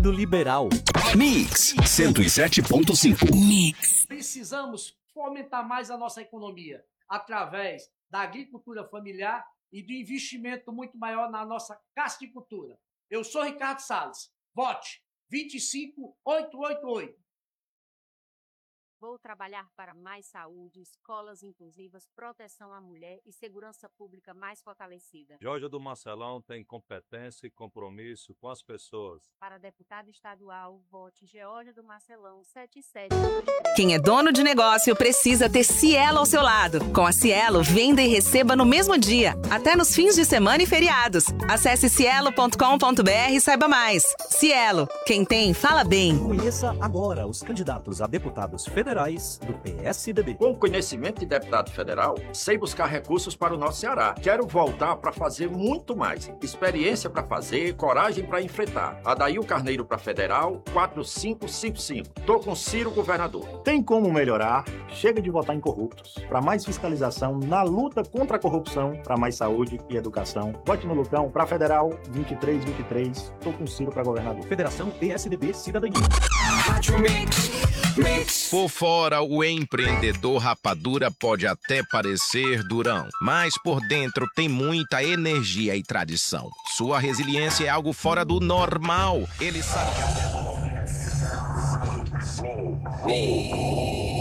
do Liberal. Mix 107.5. Mix. Precisamos fomentar mais a nossa economia através da agricultura familiar e do investimento muito maior na nossa casticultura. Eu sou Ricardo Salles. Vote 25888. Vou trabalhar para mais saúde, escolas inclusivas, proteção à mulher e segurança pública mais fortalecida. Georgia do Marcelão tem competência e compromisso com as pessoas. Para deputado estadual, vote Georgia do Marcelão 7723. Quem é dono de negócio precisa ter Cielo ao seu lado. Com a Cielo, venda e receba no mesmo dia, até nos fins de semana e feriados. Acesse cielo.com.br e saiba mais. Cielo, quem tem, fala bem. Conheça agora os candidatos a deputados federais do PSDB. Com conhecimento de deputado federal, sei buscar recursos para o nosso Ceará. Quero voltar para fazer muito mais. Experiência para fazer, coragem para enfrentar. Adail Carneiro para federal, 4555. Tô com Ciro governador. Tem como melhorar? Chega de votar em corruptos. Para mais fiscalização na luta contra a corrupção, para mais saúde e educação. Vote no Lucão para federal 2323. Tô com Ciro para governador. Federação PSDB Cidadania. Por fora, o empreendedor rapadura pode até parecer durão, mas por dentro tem muita energia e tradição. Sua resiliência é algo fora do normal. Ele sabe que